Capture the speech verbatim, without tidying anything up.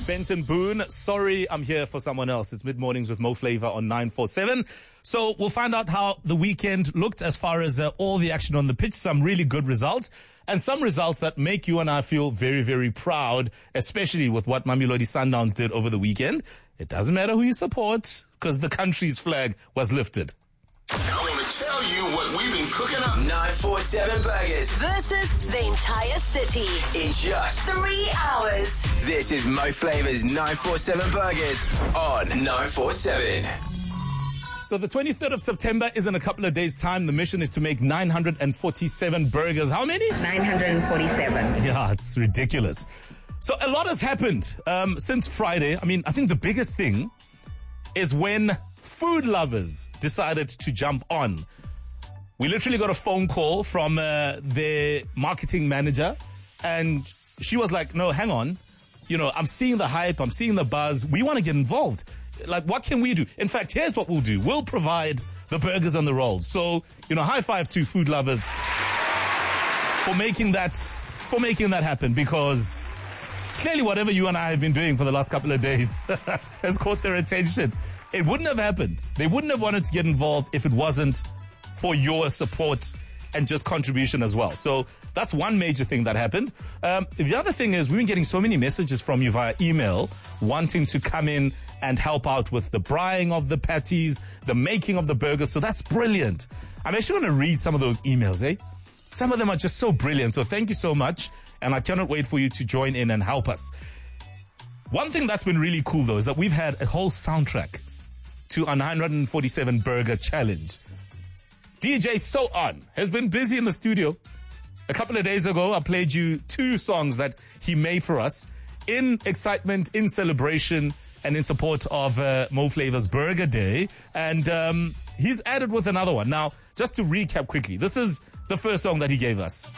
Benson Boone. Sorry, I'm here for someone else. It's Mid-Mornings with Mo Flava on nine four seven. So we'll find out how the weekend looked as far as uh, all the action on the pitch. Some really good results and some results that make you and I feel very, very proud, especially with what Mamelodi Sundowns did over the weekend. It doesn't matter who you support because the country's flag was lifted. I'm going to tell you what we've been cooking up. nine four seven Burgers versus the entire city in just three hours. This is Mo Flava's nine four seven Burgers on nine four seven. So the twenty-third of September is in a couple of days' time. The mission is to make nine hundred forty-seven burgers. How many? nine hundred forty-seven. Yeah, it's ridiculous. So a lot has happened um, since Friday. I mean, I think the biggest thing is when food lovers decided to jump on. We literally got a phone call from uh, their marketing manager, and she was like, no, hang on. You know, I'm seeing the hype. I'm seeing the buzz. We want to get involved. Like, what can we do? In fact, here's what we'll do. We'll provide the burgers and the rolls. So, you know, high five to food lovers for making that, for making that happen, because clearly whatever you and I have been doing for the last couple of days has caught their attention. It wouldn't have happened. They wouldn't have wanted to get involved if it wasn't for your support and just contribution as well. So that's one major thing that happened. Um, the other thing is we've been getting so many messages from you via email wanting to come in and help out with the braaiing of the patties, the making of the burgers. So that's brilliant. I'm actually going to read some of those emails, eh? Some of them are just so brilliant. So thank you so much. And I cannot wait for you to join in and help us. One thing that's been really cool, though, is that we've had a whole soundtrack to our nine hundred forty-seven Burger Challenge. D J So On has been busy in the studio. A couple of days ago, I played you two songs that he made for us in excitement, in celebration, and in support of uh, Mo Flava's Burger Day. And um, he's added with another one. Now, just to recap quickly, this is the first song that he gave us.